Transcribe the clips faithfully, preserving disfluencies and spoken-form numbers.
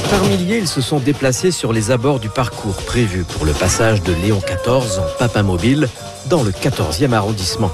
Par milliers, ils se sont déplacés sur les abords du parcours prévu pour le passage de Léon quatorze en papamobile dans le quatorzième arrondissement.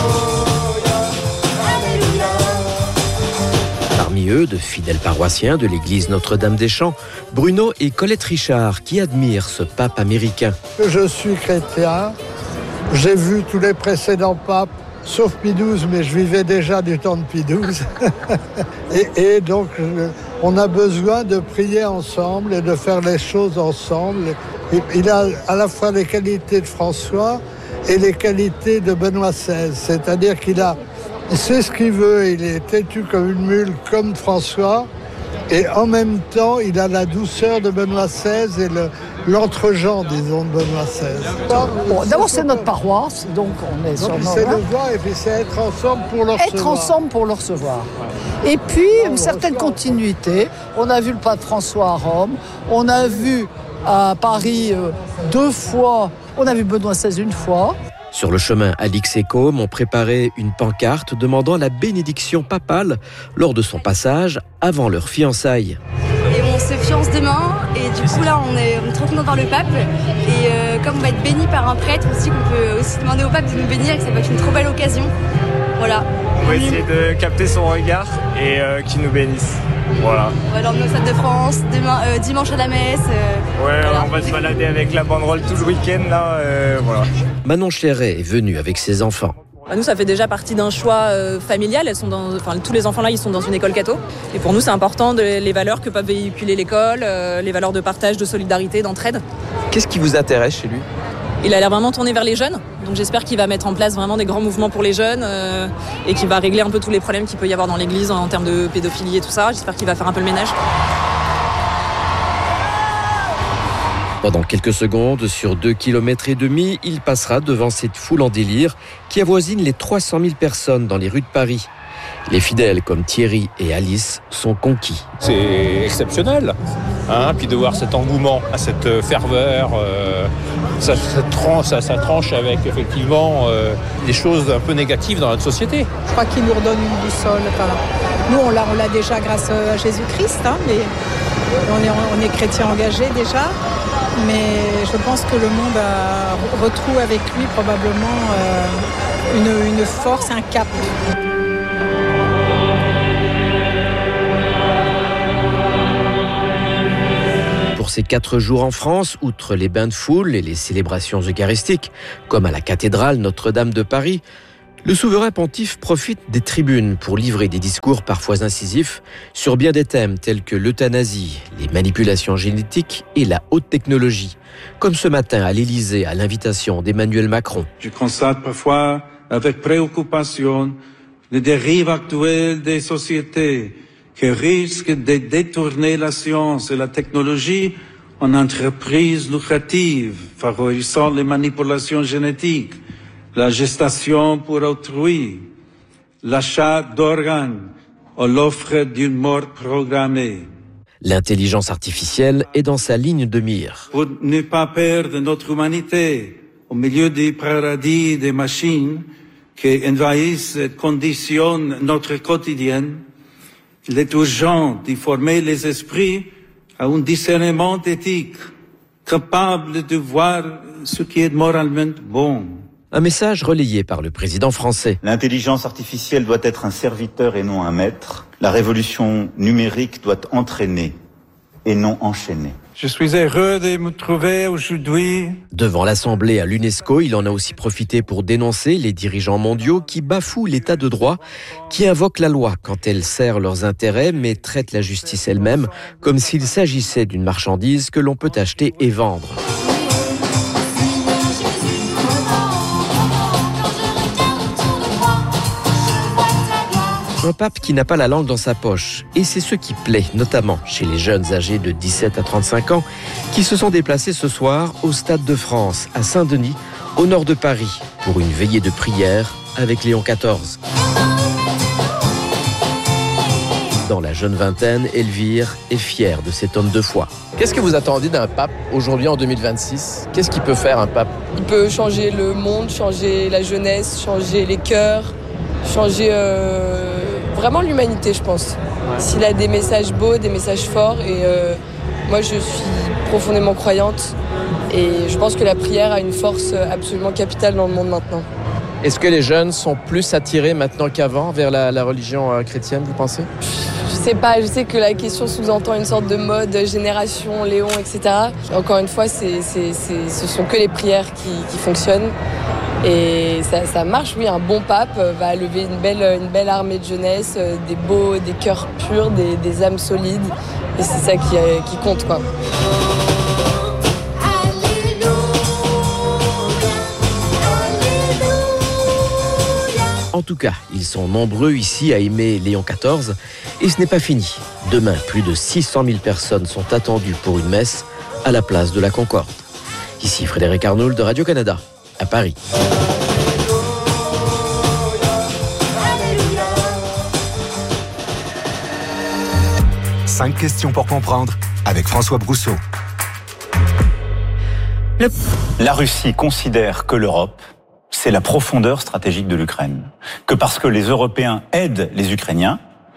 Parmi eux, de fidèles paroissiens de l'église Notre-Dame-des-Champs, Bruno et Colette Richard qui admirent ce pape américain. Je suis chrétien, j'ai vu tous les précédents papes, sauf Pie douze, mais je vivais déjà du temps de Pie douze. et, et donc, on a besoin de prier ensemble et de faire les choses ensemble. Et il a à la fois les qualités de François et les qualités de Benoît seize. C'est-à-dire qu'il a, il sait ce qu'il veut, il est têtu comme une mule, comme François. Et en même temps, il a la douceur de Benoît seize et le, l'entre-gens, disons, de Benoît seize. Bon, d'abord, c'est notre paroisse, donc on est sur donc c'est le voir et puis c'est être ensemble pour le recevoir. Être ensemble pour le recevoir. Et puis, une certaine continuité. On a vu le pape François à Rome, on a vu à Paris euh, deux fois, on a vu Benoît seize une fois. Sur le chemin, Alix et Com ont préparé une pancarte demandant la bénédiction papale lors de son passage avant leur fiançailles. Et on se fiance demain et du coup là on est, on est trop content dans le pape et euh, comme on va être béni par un prêtre aussi, qu'on peut aussi demander au pape de nous bénir et que ça va être une trop belle occasion. Voilà. On va essayer de capter son regard et euh, qu'il nous bénisse. Voilà. On va l'emmener au Stade de France, demain, euh, dimanche à la messe. Euh, ouais, voilà. On va se balader avec la banderole tout le week-end là. Euh, voilà. Manon Chéret est venue avec ses enfants. Nous, ça fait déjà partie d'un choix euh, familial. Elles sont dans, enfin, tous les enfants là, ils sont dans une école catho. Et pour nous, c'est important de, les valeurs que peut véhiculer l'école, euh, les valeurs de partage, de solidarité, d'entraide. Qu'est-ce qui vous intéresse chez lui ? Il a l'air vraiment tourné vers les jeunes. Donc j'espère qu'il va mettre en place vraiment des grands mouvements pour les jeunes euh, et qu'il va régler un peu tous les problèmes qu'il peut y avoir dans l'église en termes de pédophilie et tout ça. J'espère qu'il va faire un peu le ménage. Pendant quelques secondes, sur deux kilomètres et demi, il passera devant cette foule en délire qui avoisine les trois cent mille personnes dans les rues de Paris. Les fidèles comme Thierry et Alice sont conquis. C'est exceptionnel, hein, puis de voir cet engouement, cette ferveur, euh, ça, ça, tranche, ça, ça tranche avec effectivement euh, des choses un peu négatives dans notre société. Je crois qu'il nous redonne une boussole. Enfin, nous, on l'a, on l'a déjà grâce à Jésus-Christ, hein, mais on est, on est chrétiens engagés déjà. Mais je pense que le monde a, retrouve avec lui probablement euh, une, une force, un cap. Pour ces quatre jours en France, outre les bains de foule et les célébrations eucharistiques, comme à la cathédrale Notre-Dame de Paris, le souverain pontife profite des tribunes pour livrer des discours parfois incisifs sur bien des thèmes tels que l'euthanasie, les manipulations génétiques et la haute technologie, comme ce matin à l'Élysée à l'invitation d'Emmanuel Macron. Je constate parfois avec préoccupation les dérives actuelles des sociétés qui risquent de détourner la science et la technologie en entreprises lucratives, favorisant les manipulations génétiques, la gestation pour autrui, l'achat d'organes ou l'offre d'une mort programmée. L'intelligence artificielle est dans sa ligne de mire. Pour ne pas perdre notre humanité au milieu du paradis des machines qui envahissent et conditionnent notre quotidien, il est urgent de former les esprits à un discernement éthique, capable de voir ce qui est moralement bon. Un message relayé par le président français. L'intelligence artificielle doit être un serviteur et non un maître. La révolution numérique doit entraîner et non enchaîner. Je suis heureux de me trouver aujourd'hui. Devant l'Assemblée à l'UNESCO, il en a aussi profité pour dénoncer les dirigeants mondiaux qui bafouent l'état de droit, qui invoquent la loi quand elle sert leurs intérêts, mais traitent la justice elle-même comme s'il s'agissait d'une marchandise que l'on peut acheter et vendre. Un pape qui n'a pas la langue dans sa poche. Et c'est ce qui plaît, notamment chez les jeunes âgés de dix-sept à trente-cinq ans, qui se sont déplacés ce soir au Stade de France, à Saint-Denis, au nord de Paris, pour une veillée de prière avec Léon quatorze. Dans la jeune vingtaine, Elvire est fière de cet homme de foi. Qu'est-ce que vous attendez d'un pape aujourd'hui en deux mille vingt-six ? Qu'est-ce qu'il peut faire un pape ? Il peut changer le monde, changer la jeunesse, changer les cœurs, changer euh, vraiment l'humanité, je pense. S'il a des messages beaux, des messages forts et, euh, Moi, je suis profondément croyante et je pense que la prière a une force absolument capitale dans le monde maintenant. Est-ce que les jeunes sont plus attirés maintenant qu'avant vers la, la religion euh, chrétienne, vous pensez ? Je sais pas, je sais que la question sous-entend une sorte de mode, génération, Léon, et cetera. Encore une fois, c'est, c'est, c'est, ce sont que les prières qui, qui fonctionnent. Et ça, ça marche, oui, un bon pape va lever une belle, une belle armée de jeunesse, des beaux, des cœurs purs, des, des âmes solides. Et c'est ça qui, qui compte, quoi. En tout cas, ils sont nombreux ici à aimer Léon quatorze et ce n'est pas fini. Demain, plus de six cent mille personnes sont attendues pour une messe à la place de la Concorde. Ici Frédéric Arnould de Radio-Canada, à Paris. Cinq questions pour comprendre avec François Brousseau. Le... La Russie considère que l'Europe, c'est la profondeur stratégique de l'Ukraine. Que parce que les Européens aident les Ukrainiens,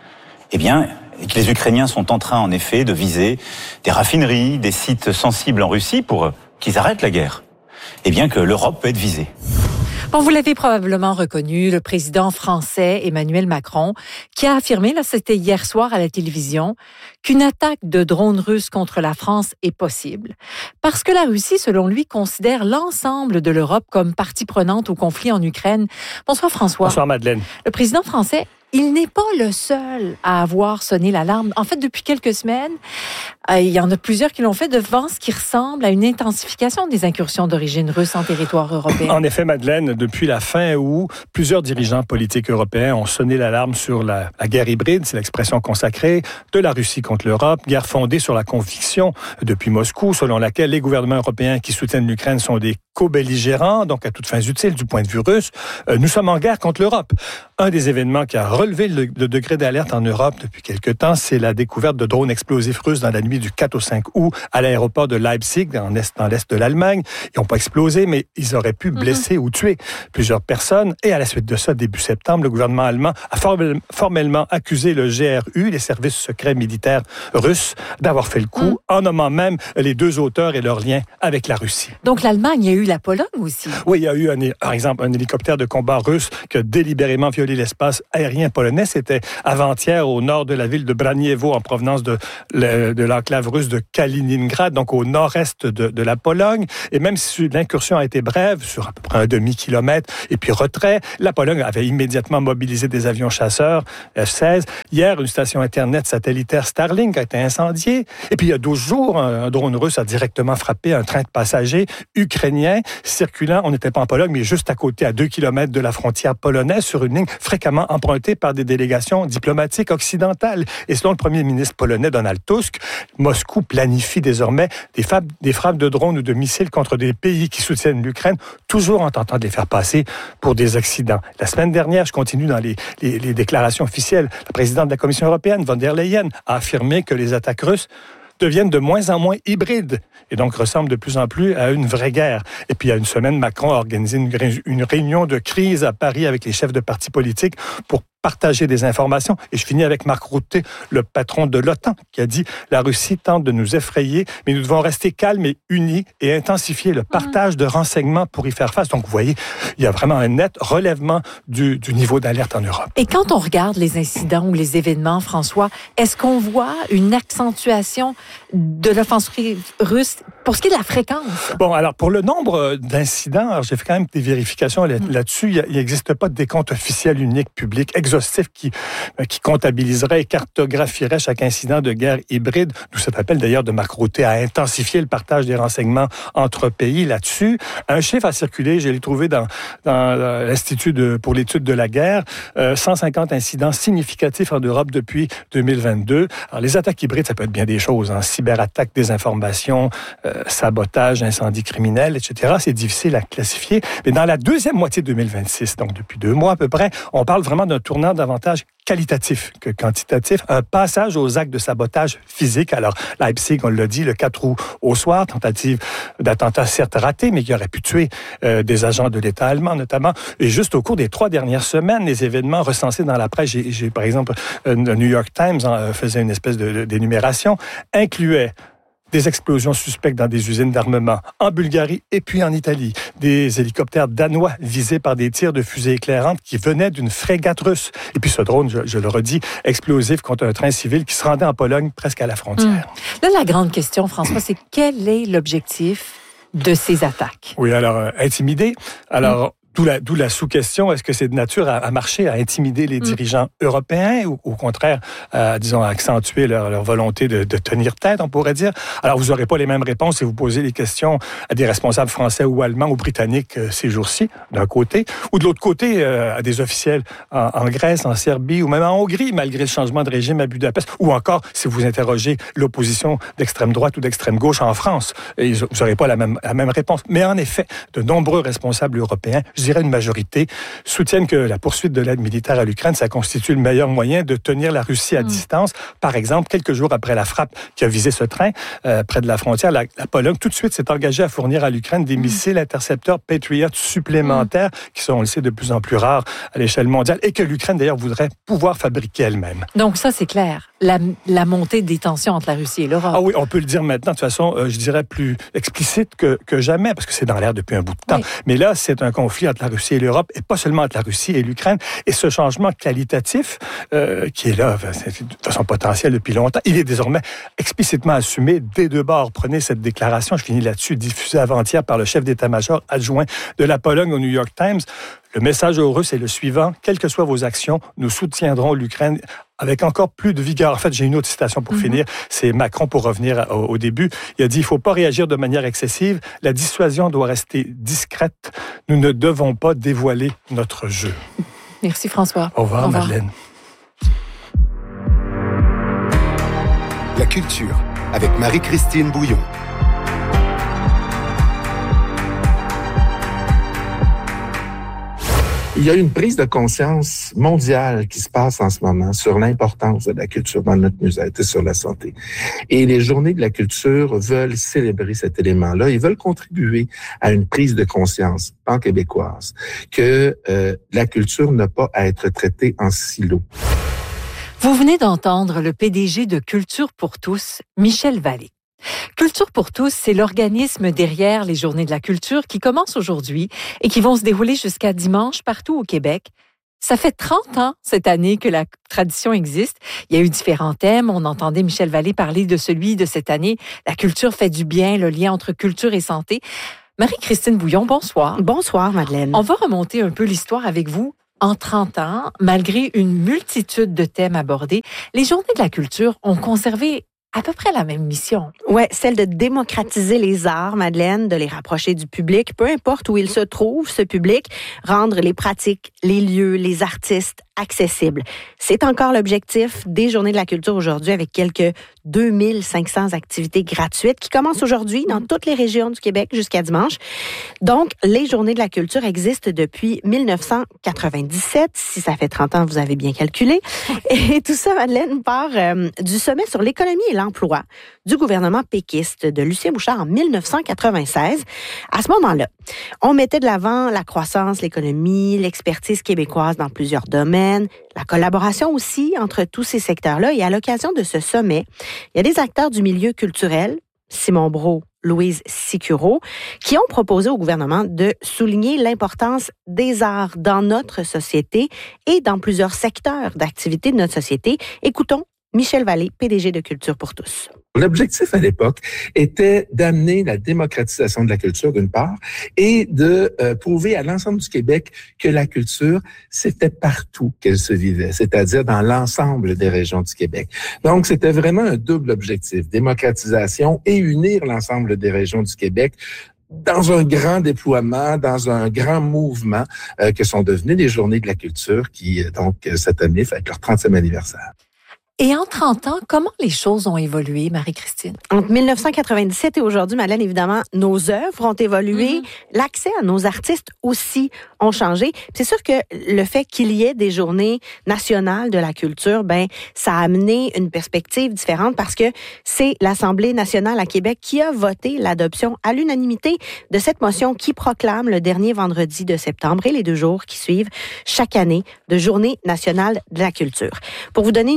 eh bien, et que les Ukrainiens sont en train, en effet, de viser des raffineries, des sites sensibles en Russie pour qu'ils arrêtent la guerre, eh bien que l'Europe peut être visée. Bon, vous l'avez probablement reconnu, le président français Emmanuel Macron, qui a affirmé, là, c'était hier soir à la télévision, qu'une attaque de drones russes contre la France est possible. Parce que la Russie, selon lui, considère l'ensemble de l'Europe comme partie prenante au conflit en Ukraine. Bonsoir François. Bonsoir Madeleine. Le président français, il n'est pas le seul à avoir sonné l'alarme. En fait, depuis quelques semaines, euh, il y en a plusieurs qui l'ont fait devant ce qui ressemble à une intensification des incursions d'origine russe en territoire européen. En effet, Madeleine, depuis la fin août, plusieurs dirigeants politiques européens ont sonné l'alarme sur la, la guerre hybride, c'est l'expression consacrée, de la Russie contre l'Europe, guerre fondée sur la conviction depuis Moscou, selon laquelle les gouvernements européens qui soutiennent l'Ukraine sont des co-belligérants, donc à toutes fins utiles du point de vue russe. Euh, nous sommes en guerre contre l'Europe. Un des événements qui a relevé le, le degré d'alerte en Europe depuis quelque temps, c'est la découverte de drones explosifs russes dans la nuit du quatre au cinq août à l'aéroport de Leipzig, dans l'est, dans l'est de l'Allemagne. Ils n'ont pas explosé, mais ils auraient pu blesser mm-hmm. ou tuer plusieurs personnes. Et à la suite de ça, début septembre, le gouvernement allemand a formel, formellement accusé le G R U, les services secrets militaires russes, d'avoir fait le coup, mm. en nommant même les deux auteurs et leurs liens avec la Russie. Donc l'Allemagne, il y a eu la Pologne aussi. Oui, il y a eu, un, par exemple, un hélicoptère de combat russe qui a délibérément violé l'espace aérien polonais. C'était avant-hier au nord de la ville de Braniewo, en provenance de, de l'enclave russe de Kaliningrad, donc au nord-est de, de la Pologne. Et même si l'incursion a été brève, sur à peu près un demi-kilomètre, et puis retrait, la Pologne avait immédiatement mobilisé des avions chasseurs F seize. Hier, une station Internet satellitaire Starlink a été incendiée. Et puis il y a douze jours, un, un drone russe a directement frappé un train de passagers ukrainien circulant, on n'était pas en Pologne, mais juste à côté, à deux kilomètres de la frontière polonaise, sur une ligne fréquemment empruntée par des délégations diplomatiques occidentales. Et selon le premier ministre polonais Donald Tusk, Moscou planifie désormais des frappes, des frappes de drones ou de missiles contre des pays qui soutiennent l'Ukraine, toujours en tentant de les faire passer pour des Occidents. La semaine dernière, je continue dans les, les, les déclarations officielles, la présidente de la Commission européenne, von der Leyen, a affirmé que les attaques russes deviennent de moins en moins hybrides et donc ressemblent de plus en plus à une vraie guerre. Et puis, il y a une semaine, Macron a organisé une, ré- une réunion de crise à Paris avec les chefs de partis politiques pour partager des informations. Et je finis avec Mark Rutte, le patron de l'OTAN, qui a dit « La Russie tente de nous effrayer, mais nous devons rester calmes et unis et intensifier le partage mmh. de renseignements pour y faire face. » Donc, vous voyez, il y a vraiment un net relèvement du, du niveau d'alerte en Europe. Et quand on regarde les incidents ou les événements, François, est-ce qu'on voit une accentuation de l'offensive russe pour ce qui est de la fréquence? Bon, alors, pour le nombre d'incidents, alors j'ai fait quand même des vérifications là, mmh. là-dessus. Il n'existe pas de décompte officiel unique, public, exhaustif, qui, qui comptabiliserait et cartographierait chaque incident de guerre hybride, d'où cet appel d'ailleurs de Mark Rutte à intensifier le partage des renseignements entre pays là-dessus. Un chiffre a circulé, je l'ai trouvé dans, dans l'Institut de, pour l'étude de la guerre, euh, cent cinquante incidents significatifs en Europe depuis deux mille vingt-deux. Alors, les attaques hybrides, ça peut être bien des choses, hein, cyberattaques, désinformation, euh, sabotage, incendie criminel, et cetera. C'est difficile à classifier. Mais dans la deuxième moitié de deux mille vingt-six, donc depuis deux mois à peu près, on parle vraiment d'un tournant davantage qualitatif que quantitatif, un passage aux actes de sabotage physique. Alors, Leipzig, on l'a dit, le quatre août au soir, tentative d'attentat certes ratée, mais qui aurait pu tuer euh, des agents de l'État allemand notamment. Et juste au cours des trois dernières semaines, les événements recensés dans la presse, j'ai, j'ai par exemple, euh, le New York Times hein, faisait une espèce de, de, d'énumération, incluait des explosions suspectes dans des usines d'armement en Bulgarie et puis en Italie. Des hélicoptères danois visés par des tirs de fusées éclairantes qui venaient d'une frégate russe. Et puis ce drone, je, je le redis, explosif contre un train civil qui se rendait en Pologne presque à la frontière. Mmh. Là, la grande question, François, c'est quel est l'objectif de ces attaques? Oui, alors, euh, intimider. Alors, mmh. D'où la, d'où la sous-question, est-ce que c'est de nature à, à marcher, à intimider les mmh. dirigeants européens ou au contraire, à, disons, à accentuer leur, leur volonté de, de tenir tête, on pourrait dire? Alors, vous n'aurez pas les mêmes réponses si vous posez les questions à des responsables français ou allemands ou britanniques euh, ces jours-ci, d'un côté, ou de l'autre côté, euh, à des officiels en, en Grèce, en Serbie ou même en Hongrie, malgré le changement de régime à Budapest, ou encore si vous interrogez l'opposition d'extrême droite ou d'extrême gauche en France, et vous n'aurez pas la même, la même réponse. Mais en effet, de nombreux responsables européens, je dirais une majorité, soutiennent que la poursuite de l'aide militaire à l'Ukraine, ça constitue le meilleur moyen de tenir la Russie à mmh. distance. Par exemple, quelques jours après la frappe qui a visé ce train euh, près de la frontière, la, la Pologne tout de suite s'est engagée à fournir à l'Ukraine des mmh. missiles intercepteurs Patriot supplémentaires mmh. qui sont, on le sait, de plus en plus rares à l'échelle mondiale et que l'Ukraine, d'ailleurs, voudrait pouvoir fabriquer elle-même. Donc ça, c'est clair. La, la montée des tensions entre la Russie et l'Europe. Ah oui, on peut le dire maintenant de façon, euh, je dirais, plus explicite que, que jamais, parce que c'est dans l'air depuis un bout de temps. Oui. Mais là, c'est un conflit entre la Russie et l'Europe, et pas seulement entre la Russie et l'Ukraine. Et ce changement qualitatif, euh, qui est là, c'est de façon potentielle depuis longtemps, il est désormais explicitement assumé des deux bords. Prenez cette déclaration, je finis là-dessus, diffusée avant-hier par le chef d'état-major adjoint de la Pologne au New York Times. Le message aux Russes est le suivant: quelles que soient vos actions, nous soutiendrons l'Ukraine avec encore plus de vigueur. En fait, j'ai une autre citation pour mm-hmm. finir. C'est Macron, pour revenir au, au début. Il a dit, il ne faut pas réagir de manière excessive. La dissuasion doit rester discrète. Nous ne devons pas dévoiler notre jeu. Merci François. Au revoir, au revoir. Madeleine. La culture, avec Marie-Christine Bouillon. Il y a une prise de conscience mondiale qui se passe en ce moment sur l'importance de la culture dans notre mieux-être et sur la santé. Et les journées de la culture veulent célébrer cet élément-là. Ils veulent contribuer à une prise de conscience pan-québécoise que euh, la culture n'a pas à être traitée en silo. Vous venez d'entendre le P D G de Culture pour tous, Michel Vallée. Culture pour tous, c'est l'organisme derrière les Journées de la culture qui commencent aujourd'hui et qui vont se dérouler jusqu'à dimanche partout au Québec. Ça fait trente ans cette année que la tradition existe. Il y a eu différents thèmes. On entendait Michel Vallée parler de celui de cette année. La culture fait du bien, le lien entre culture et santé. Marie-Christine Bouillon, bonsoir. Bonsoir, Madeleine. On va remonter un peu l'histoire avec vous. En trente ans, malgré une multitude de thèmes abordés, les Journées de la culture ont conservé à peu près la même mission. Ouais, celle de démocratiser les arts, Madeleine, de les rapprocher du public, peu importe où il se trouve, ce public, rendre les pratiques, les lieux, les artistes accessibles. C'est encore l'objectif des Journées de la culture aujourd'hui avec quelques deux mille cinq cents activités gratuites qui commencent aujourd'hui dans toutes les régions du Québec jusqu'à dimanche. Donc, les Journées de la culture existent depuis mille neuf cent quatre-vingt-dix-sept. Si ça fait trente ans, vous avez bien calculé. Et tout ça, Madeleine, part euh, du sommet sur l'économie et l'emploi du gouvernement péquiste de Lucien Bouchard en mille neuf cent quatre-vingt-seize. À ce moment-là, on mettait de l'avant la croissance, l'économie, l'expertise québécoise dans plusieurs domaines, la collaboration aussi entre tous ces secteurs-là. Et à l'occasion de ce sommet, il y a des acteurs du milieu culturel, Simon Brault, Louise Sicuro, qui ont proposé au gouvernement de souligner l'importance des arts dans notre société et dans plusieurs secteurs d'activité de notre société. Écoutons Michel Vallée, P D G de Culture pour tous. L'objectif à l'époque était d'amener la démocratisation de la culture d'une part et de euh, prouver à l'ensemble du Québec que la culture, c'était partout qu'elle se vivait, c'est-à-dire dans l'ensemble des régions du Québec. Donc, c'était vraiment un double objectif, démocratisation et unir l'ensemble des régions du Québec dans un grand déploiement, dans un grand mouvement euh, que sont devenues les Journées de la culture qui, donc, cette année, fêtent leur trentième anniversaire. Et en trente ans, comment les choses ont évolué, Marie-Christine? Entre mille neuf cent quatre-vingt-dix-sept et aujourd'hui, Madeleine, évidemment, nos œuvres ont évolué. Mm-hmm. L'accès à nos artistes aussi ont changé. C'est sûr que le fait qu'il y ait des journées nationales de la culture, ben, ça a amené une perspective différente parce que c'est l'Assemblée nationale à Québec qui a voté l'adoption à l'unanimité de cette motion qui proclame le dernier vendredi de septembre et les deux jours qui suivent chaque année de Journée nationale de la culture. Pour vous donner une idée, au début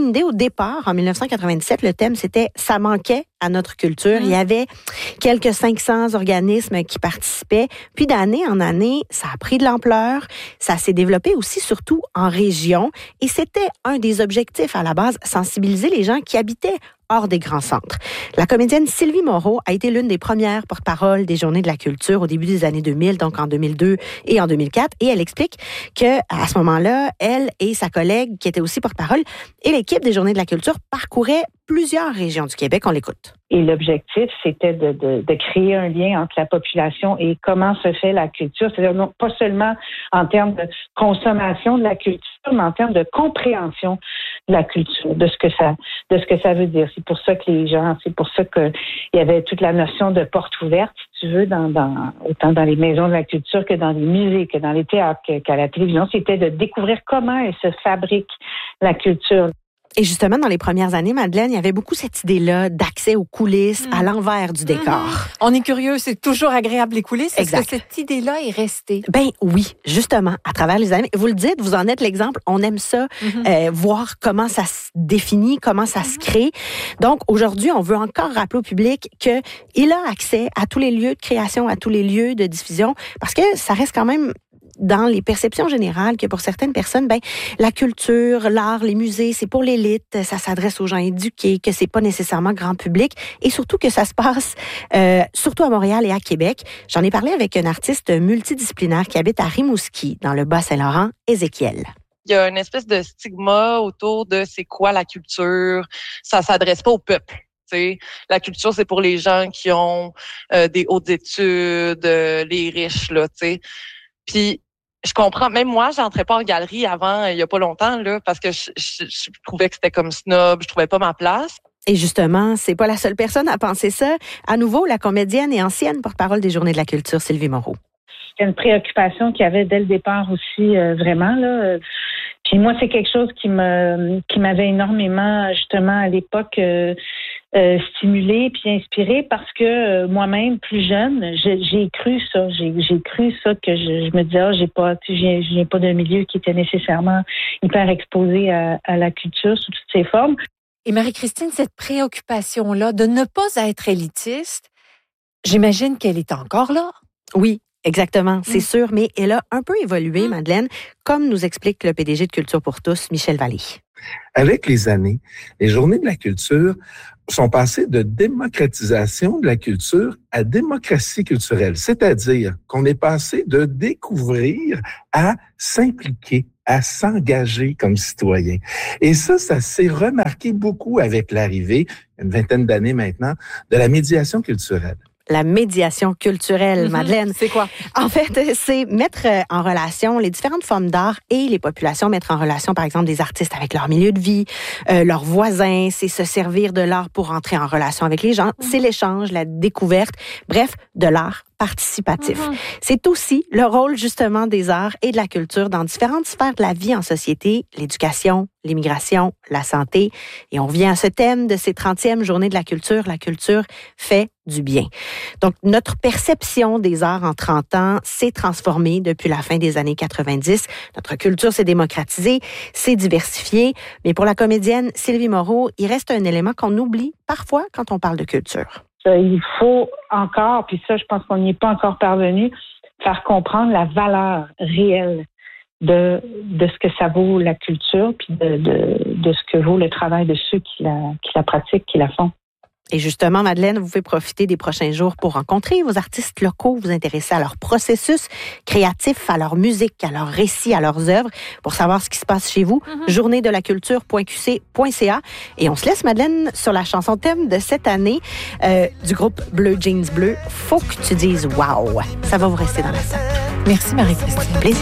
départ, en dix-neuf cent quatre-vingt-dix-sept, le thème, c'était « Ça manquait à notre culture ». Mmh. Il y avait quelques cinq cents organismes qui participaient. Puis d'année en année, ça a pris de l'ampleur. Ça s'est développé aussi, surtout en région. Et c'était un des objectifs à la base, sensibiliser les gens qui habitaient hors des grands centres. La comédienne Sylvie Moreau a été l'une des premières porte-parole des Journées de la culture au début des années deux mille, donc en deux mille deux et en deux mille quatre. Et elle explique que à ce moment-là, elle et sa collègue, qui était aussi porte-parole, et l'équipe des Journées de la culture parcouraient plusieurs régions du Québec. On l'écoute. Et l'objectif, c'était de, de, de créer un lien entre la population et comment se fait la culture. C'est-à-dire non, pas seulement en termes de consommation de la culture, mais en termes de compréhension de la culture, de ce que ça, de ce que ça veut dire. C'est pour ça que les gens, c'est pour ça que il y avait toute la notion de porte ouverte, si tu veux, dans, dans autant dans les maisons de la culture que dans les musées, que dans les théâtres, que, qu'à la télévision. C'était de découvrir comment elle se fabrique la culture. Et justement, dans les premières années, Madeleine, il y avait beaucoup cette idée-là d'accès aux coulisses, mmh. à l'envers du décor. Mmh. On est curieux, c'est toujours agréable les coulisses. Exact. Est-ce que cette idée-là est restée? Ben oui, justement, à travers les années. Vous le dites, vous en êtes l'exemple. On aime ça, mmh. euh, voir comment ça se définit, comment ça mmh. se crée. Donc, aujourd'hui, on veut encore rappeler au public qu'il a accès à tous les lieux de création, à tous les lieux de diffusion, parce que ça reste quand même dans les perceptions générales que pour certaines personnes, ben la culture, l'art, les musées, c'est pour l'élite, ça s'adresse aux gens éduqués, que c'est pas nécessairement grand public, et surtout que ça se passe euh, surtout à Montréal et à Québec. J'en ai parlé avec un artiste multidisciplinaire qui habite à Rimouski, dans le Bas-Saint-Laurent, Ézéchiel. Il y a une espèce de stigma autour de c'est quoi la culture, ça s'adresse pas au peuple. T'sais, la culture, c'est pour les gens qui ont euh, des hautes études, euh, les riches, là, tu sais. Puis je comprends, même moi, j'entrais pas en galerie avant, il y a pas longtemps, là, parce que je, je, je trouvais que c'était comme snob, je trouvais pas ma place. Et justement, c'est pas la seule personne à penser ça. À nouveau, la comédienne et ancienne porte-parole des Journées de la culture, Sylvie Moreau. C'est une préoccupation qu'il y avait dès le départ aussi, euh, vraiment, là. Puis moi, c'est quelque chose qui me, qui m'avait énormément, justement, à l'époque, euh, euh, stimulé puis inspiré parce que euh, moi-même, plus jeune, j'ai, j'ai cru ça. J'ai, j'ai cru ça que je, je me disais, ah, j'ai pas, je viens, je viens pas d'un milieu qui était nécessairement hyper exposé à, à la culture sous toutes ses formes. Et Marie-Christine, cette préoccupation-là de ne pas être élitiste, j'imagine qu'elle est encore là. Oui. Exactement, c'est mmh. sûr, mais elle a un peu évolué, mmh. Madeleine, comme nous explique le P D G de Culture pour tous, Michel Vallée. Avec les années, les Journées de la culture sont passées de démocratisation de la culture à démocratie culturelle, c'est-à-dire qu'on est passé de découvrir à s'impliquer, à s'engager comme citoyen. Et ça, ça s'est remarqué beaucoup avec l'arrivée, une vingtaine d'années maintenant, de la médiation culturelle. La médiation culturelle, mm-hmm. Madeleine. C'est quoi? En fait, c'est mettre en relation les différentes formes d'art et les populations, mettre en relation, par exemple, des artistes avec leur milieu de vie, euh, leurs voisins. C'est se servir de l'art pour entrer en relation avec les gens. Mm-hmm. C'est l'échange, la découverte. Bref, de l'art participatif. Mm-hmm. C'est aussi le rôle, justement, des arts et de la culture dans différentes sphères de la vie en société, l'éducation, l'immigration, la santé. Et on revient à ce thème de ces trentième Journées de la culture. La culture fait du bien. Donc, notre perception des arts en trente ans s'est transformée depuis la fin des années quatre-vingt-dix. Notre culture s'est démocratisée, s'est diversifiée. Mais pour la comédienne Sylvie Moreau, il reste un élément qu'on oublie parfois quand on parle de culture. Il faut encore, puis ça, je pense qu'on n'y est pas encore parvenu, faire comprendre la valeur réelle de, de ce que ça vaut la culture, puis de, de, de ce que vaut le travail de ceux qui la, qui la pratiquent, qui la font. Et justement, Madeleine, vous pouvez profiter des prochains jours pour rencontrer vos artistes locaux, vous intéresser à leur processus créatif, à leur musique, à leurs récits, à leurs œuvres, pour savoir ce qui se passe chez vous. Mm-hmm. journée de la culture point q c point c a. Et on se laisse, Madeleine, sur la chanson thème de cette année euh, du groupe Bleu Jeans Bleu. Faut que tu dises « wow ». Ça va vous rester dans la tête. Merci, Marie-Christine. Plaisir.